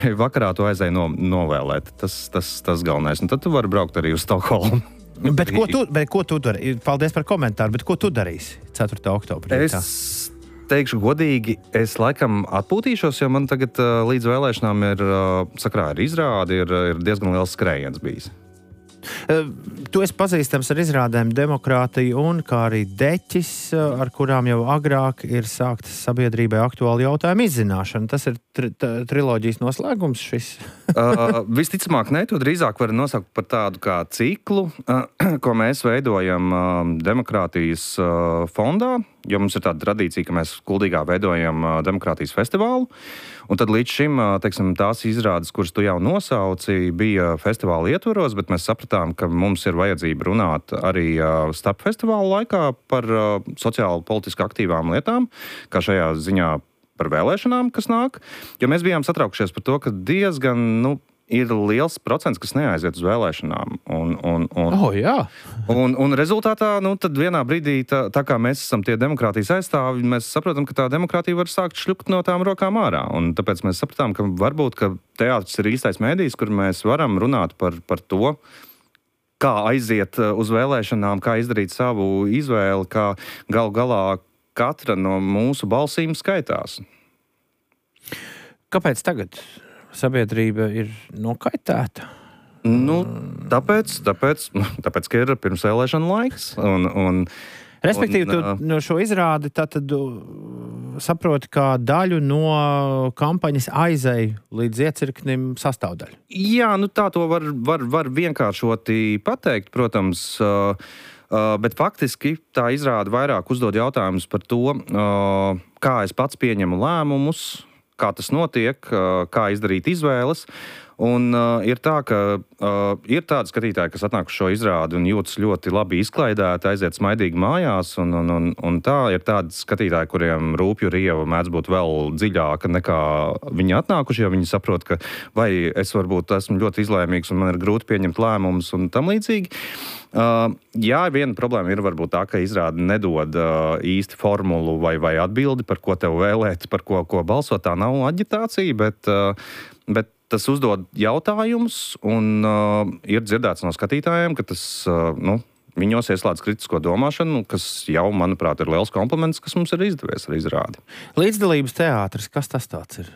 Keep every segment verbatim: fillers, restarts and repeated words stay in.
vakarā tu aizēji no, novēlēt. Tas, tas, tas galvenais. Un tad tu vari braukt arī uz Stokholmu. Bet ko tu, bet ko tu dari? Paldies par komentāru, bet ko tu darīsi ceturtā oktobrī? Es teikšu godīgi, es laikam atpūtīšos, jo man tagad uh, līdz vēlēšanām ir, uh, sakrā ar izrādi, ir, ir diezgan liels skrējiens bijis. Uh, tu esi pazīstams ar izrādēm Demokrātija un kā arī Deķis, uh, ar kurām jau agrāk ir sāktas sabiedrībai aktuāli jautājumu izzināšana. Tas ir tri triloģijas noslēgums šis? uh, visticamāk, ne, to drīzāk var nosaukt par tādu kā ciklu, uh, ko mēs veidojam uh, Demokrātijas uh, fondā, jo mums ir tāda tradīcija, ka mēs Kuldīgā veidojam uh, Demokrātijas festivālu. Un tad līdz šim, teiksim, tās izrādes, kuras tu jau nosauci, bija festivāla ietvaros, bet mēs sapratām, ka mums ir vajadzība runāt arī starp festivālu laikā par sociāli politiski aktīvām lietām, kā šajā ziņā par vēlēšanām, kas nāk. Jo mēs bijām satraukšies par to, ka diezgan, nu, ir liels procents, kas neaiziet uz vēlēšanām. Un, un, un, oh, jā. un, un rezultātā, nu, tad vienā brīdī, tā, tā kā mēs esam tie demokrātijas aizstāvi, mēs saprotam, ka tā demokrātija var sākt šļukt no tām rokām ārā. Un tāpēc mēs sapratām, ka varbūt, ka teātris ir īstais mēdījis, kur mēs varam runāt par, par to, kā aiziet uz vēlēšanām, kā izdarīt savu izvēli, kā galu galā katra no mūsu balsīm skaitās. Kāpēc tagad sabiedrība ir nokaitēta? Nu, tāpēc, tāpēc, tāpēc, ka ir pirmsvēlēšana laiks. Un, un, Respektīvi, un, tu no šo izrādi tātad saproti, kā daļu no kampaņas aizēju līdz iecirknim sastāvdaļu. Jā, nu tā to var, var, var vienkāršoti pateikt, protams. Uh, uh, bet faktiski tā izrāde vairāk uzdod jautājumus par to, uh, kā es pats pieņemu lēmumus, kā tas notiek, kā izdarīt izvēles. Un uh, ir tā, ka uh, ir tādi skatītāji, kas atnāk uz šo izrādi un jūtas ļoti labi izklaidēti, aiziet smaidīgi mājās, un, un, un, un tā ir tādi skatītāji, kuriem rūpju rieva mēdz būt vēl dziļāka nekā viņi atnākuši, jo viņi saprot, ka vai es varbūt esmu ļoti izlēmīgs un man ir grūti pieņemt lēmumus un tam līdzīgi. Uh, jā, viena problēma ir varbūt tā, ka izrāde nedod uh, īsti formulu vai, vai atbildi, par ko tev vēlēt, par ko, ko balsot. Tā nav aģitācija, bet, uh, bet tas uzdod jautājumus, un uh, ir dzirdēts no skatītājiem, ka tas, uh, nu, viņos ieslēdz kritisko domāšanu, kas jau, manuprāt, ir liels kompliments, kas mums ir izdevies ar izrādi. Līdzdalības teātris, kas tas tāds ir?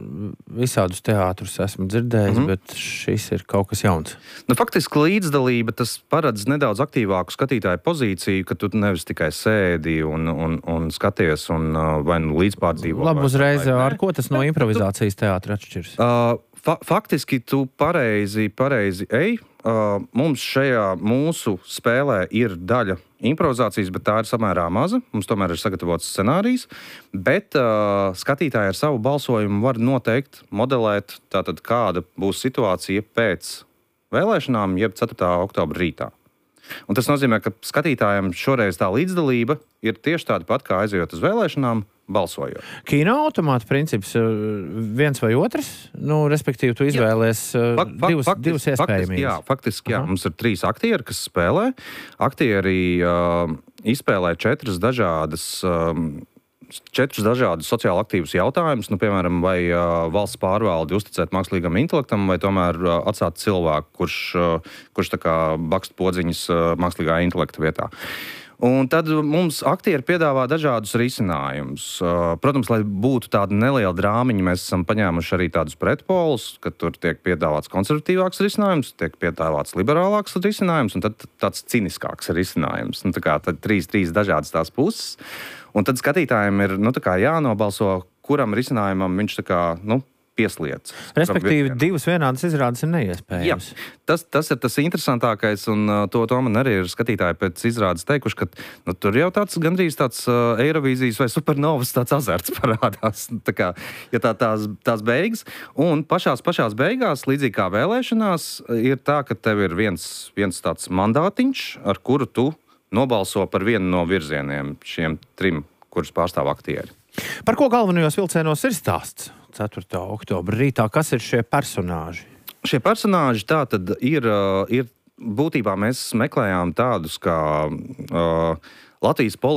Visādus teātrus esmu dzirdējis, mm-hmm. bet šis ir kaut kas jauns. Nu, faktiski līdzdalība, tas paredz nedaudz aktīvāku skatītāju pozīciju, ka tu nevis tikai sēdi un, un, un skaties un vai nu līdzpārdzīvo. Labi, uzreiz, ar ko tas no improvizācijas teātra atšķirs? Uh, fa faktiski tu pareizi, pareizi ej. Uh, mums šajā mūsu spēlē ir daļa improvizācijas, bet tā ir samērā maza. Mums tomēr ir sagatavots scenārijs, bet uh, skatītāji ar savu balsojumu var noteikt, modelēt, tātad kāda būs situācija pēc vēlēšanām, jeb ceturtā oktobra rītā. Un tas nozīmē, ka skatītājiem šoreiz tā līdzdalība ir tieši tāda pat, kā aizejot uz vēlēšanām, balsojot. Kino automāta princips viens vai otrs? Nu, respektīvi, tu izvēlies fak, fak, divas, faktis, divas iespējamības. Jā, faktiski, jā. Mums ir trīs aktieri, kas spēlē. Aktieri uh, izspēlē četras dažādas, um, četrus dažādus sociāli aktīvus jautājumus, nu, piemēram, vai uh, valsts pārvaldi uzticēt mākslīgam intelektam, vai tomēr uh, atstāt cilvēku, kurš, uh, kurš tā kā bakst podziņas uh, mākslīgā intelekta vietā. Un tad mums aktieri piedāvā dažādus risinājumus. Protams, lai būtu tāda neliela drāmiņa, mēs esam paņēmuši arī tādus pretpolus, ka tur tiek piedāvāts konservatīvāks risinājums, tiek piedāvāts liberālāks risinājums, un tad tāds ciniskāks risinājums. Nu, tā kā tad trīs, trīs dažādas tās puses. Un tad skatītājiem ir, nu, tā kā jānobalso, kuram risinājumam viņš tā kā, nu, piesliec. Respektīvi, divas vienādas izrādes ir neiespējams. Jā, tas, tas ir tas interesantākais, un uh, to, to man arī ir skatītāji pēc izrādes teikuši, ka nu, tur jau tāds gandrīz tāds uh, Eirovīzijas vai Supernovas tāds azarts parādās. Tā kā, ja tā tās, tās beigas. Un pašās, pašās beigās, līdzīgi kā vēlēšanās, ir tā, ka tev ir viens, viens tāds mandātiņš, ar kuru tu nobalso par vienu no virzieniem šiem trim, kurus pārstāv aktieri. Par ko galvenajos vilcienos ir stāsts? ceturtā oktobra rītā. Kas ir šie personāži? Šie personāži tā tad ir, ir būtībā mēs meklējām tādus kā uh, Latvijas politika,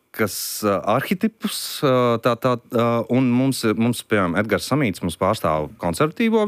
politikas arhetipus. Tā, tā, un mums, mums piemēram, Edgars Samīts mums pārstāv konservatīvo